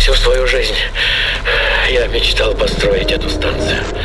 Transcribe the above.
Всю свою жизнь я мечтал построить эту станцию.